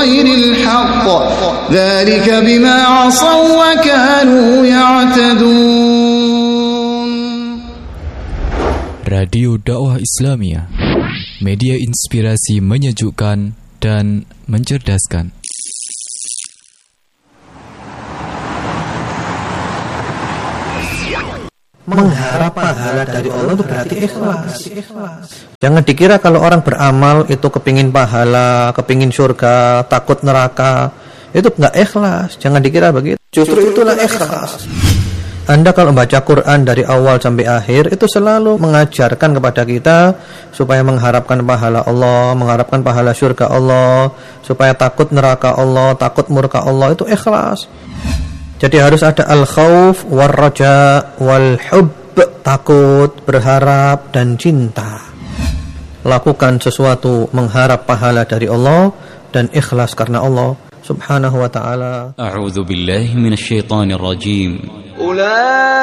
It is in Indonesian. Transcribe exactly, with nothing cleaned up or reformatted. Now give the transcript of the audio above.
بغير الحق ذلك بما عصوا وكانوا يعتدون. Radio Dakwah Islamiyah, media inspirasi menyejukkan dan mencerdaskan. Mengharap pahala dari Allah itu berarti ikhlas. Jangan dikira kalau orang beramal itu kepingin pahala, kepingin surga, takut neraka, itu enggak ikhlas. Jangan dikira begitu. Justru itulah ikhlas. Anda kalau membaca Quran dari awal sampai akhir itu selalu mengajarkan kepada kita supaya mengharapkan pahala Allah, mengharapkan pahala surga Allah, supaya takut neraka Allah, takut murka Allah, itu ikhlas. Jadi harus ada al-khauf war-raja wal-hubb, takut, berharap dan cinta. Lakukan sesuatu mengharap pahala dari Allah dan ikhlas karena Allah Subhanahu wa ta'ala. A'udzu billahi minasyaitonir rajim.